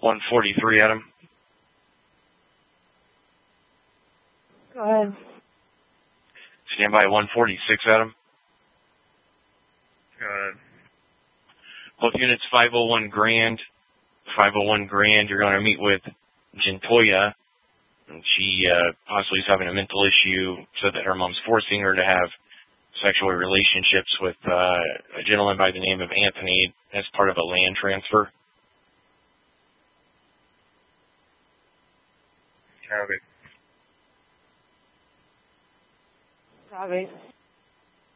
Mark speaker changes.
Speaker 1: 143, Adam.
Speaker 2: Go ahead.
Speaker 1: Stand by 146, Adam.
Speaker 3: Go ahead.
Speaker 1: Both units 501 Grand. 501 Grand, you're going to meet with Jintoya. She possibly is having a mental issue, said that her mom's forcing her to have sexual relationships with a gentleman by the name of Anthony as part of a land transfer.
Speaker 3: Copy.
Speaker 2: Copy.